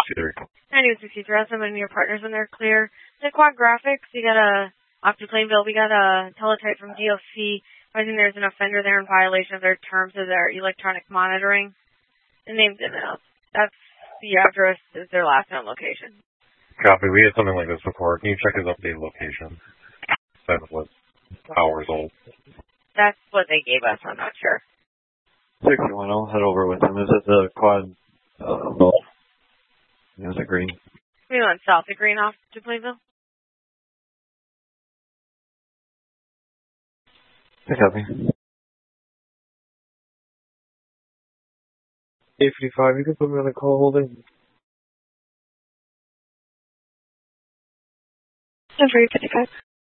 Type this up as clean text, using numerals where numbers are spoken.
63. 9163, some of your partners when they're clear. The Quad Graphics, you got a, off to Plainville, we got a teletype from DLC. I think there's an offender there in violation of their terms of their electronic monitoring. The name's in it. That's the address, is their last known location. Copy. We had something like this before. Can you check his updated location? That was hours old. That's what they gave us. I'm not sure. 61, I'll head over with him. Is it the Quad? Is it green? We went south of Green off to Plainville. Copy. 855, you can put me on the call holding. 10-3-55.